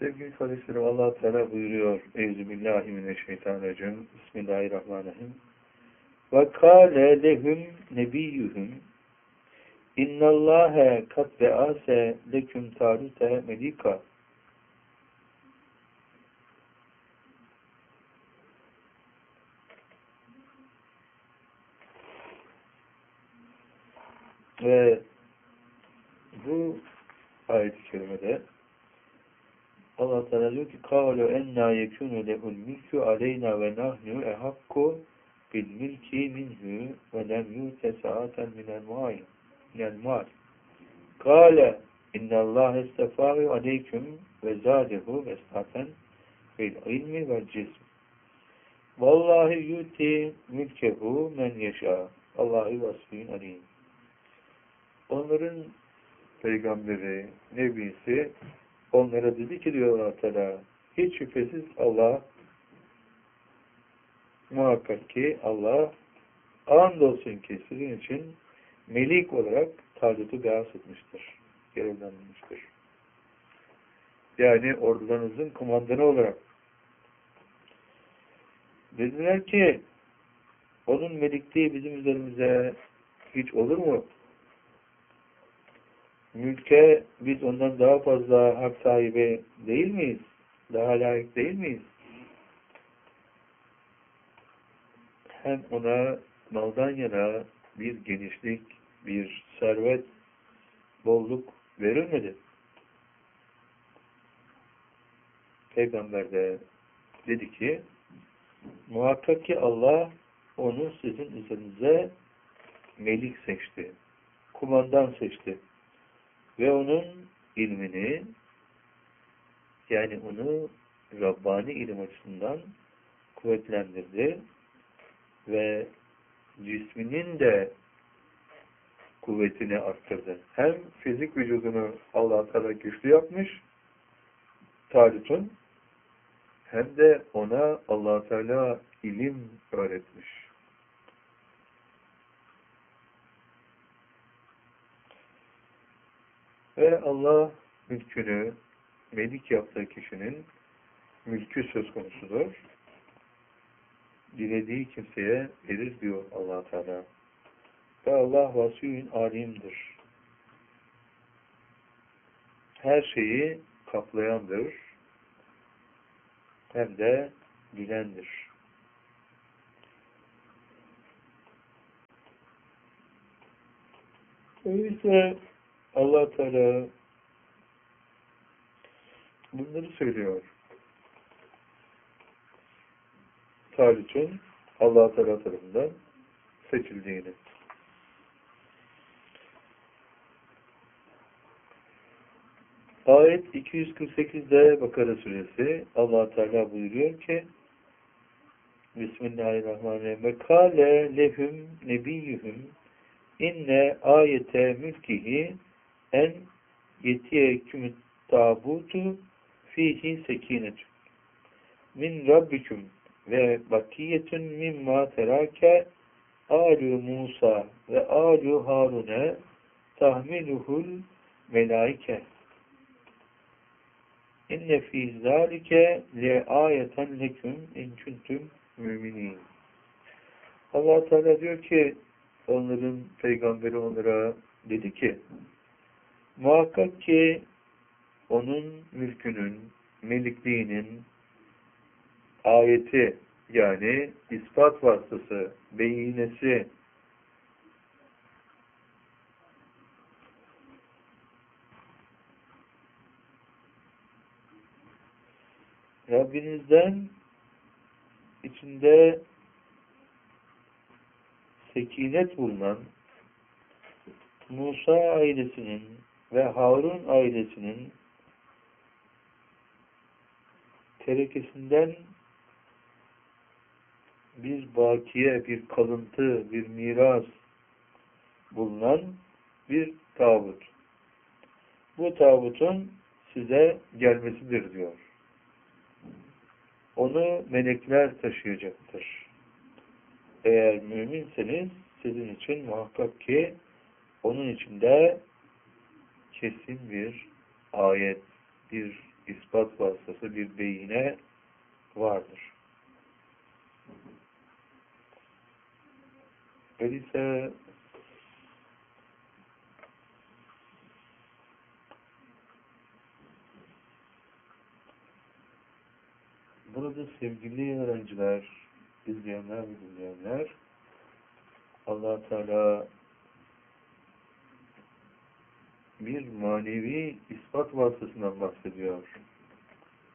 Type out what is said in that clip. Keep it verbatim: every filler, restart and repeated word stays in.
Sevgili kardeşlerim, Allah Teala buyuruyor. Euzubillahimineşşeytanirracim. Bismillahirrahmanirrahim. Ve kâle lehum nebiyyuhum innallâhe kad be'ase leküm tâlute melika. Ve bu ayet-i kerimede Allah Teala diyor ki kâlu ennâ yekûnü lehul mülkü aleyna ve nahnu ehakku bil milki minhü ve lem yûte sa'aten minel mu'ayyin minel mu'al. Kâle innallâhe estefâhu aleyküm ve zâdehu vesâten bil ilmi vel cism. Vallahi yuti mülkehu men yeşâ. Allahi vasfîn alîm. Onların peygamberi, nebisi onlara dedi ki diyor Allah Teala, hiç şüphesiz Allah, muhakkak ki Allah andolsun ki sizin için melik olarak Talut'u beas etmiştir, görevlendirmiştir. Yani ordularınızın kumandanı olarak. Dediler ki, onun melikliği bizim üzerimize hiç olur mu? Mülke biz ondan daha fazla hak sahibi değil miyiz? Daha layık değil miyiz? Hem ona maldan yana bir genişlik, bir servet, bolluk verilmedi. Peygamber de dedi ki, muhakkak ki Allah onu sizin üzerinize melik seçti, kumandan seçti. Ve onun ilmini, yani onu Rabbani ilim açısından kuvvetlendirdi ve cisminin de kuvvetini arttırdı. Hem fizik vücudunu Allah Teala güçlü yapmış Talut'un, hem de ona Allah Teala ilim öğretmiş. Ve Allah mülkünü melik yaptığı kişinin mülkü söz konusudur. Dilediği kimseye verir diyor Allah Teala. Ve Allah vasî'ün alimdir. Her şeyi kaplayandır. Hem de bilendir. Öyleyse Allah Teala bunları söylüyor. Talut'un Allah Teala tarafından seçildiğini. Ayet iki yüz kırk sekizde Bakara suresi Allah Teala buyuruyor ki Bismillahirrahmanirrahim. Ve kâle lehum nebiyyuhum inne ayete mülkihi en yetiyekümüt tabutu fihi sekinetu min rabbiküm ve bakiyetun mimma terake âlu Musa ve âlu Harun'e tahmiluhul melaike inne fî zâlike le âyeten leküm in kuntum müminin. Allah Teala diyor ki onların peygamberi onlara dedi ki muhakkak ki onun mülkünün, melikliğinin ayeti yani ispat vasıtası, beyinesi Rabbinizden içinde sekinet bulunan Musa ailesinin ve Harun ailesinin terekesinden bir bakiye, bir kalıntı, bir miras bulunan bir tağut. Bu tağutun size gelmesidir diyor. Onu melekler taşıyacaktır. Eğer müminseniz sizin için muhakkak ki onun içinde kesin bir ayet, bir ispat vasıtası, bir beyine vardır. Öyleyse burada sevgili öğrenciler, izleyenler ve dinleyenler, Allah Teala bir manevi ispat vasıtasından bahsediyor.